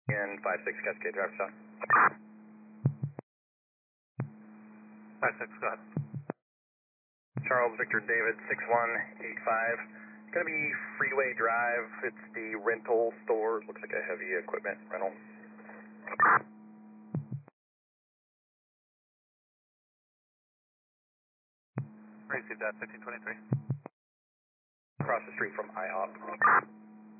In 56 Cascade Drive, stop. 56, go ahead. Charles Victor David 6185. Gonna be Freeway Drive. It's the rental store. Looks like a heavy equipment rental. Received that, 1523. Across the street from IHOP.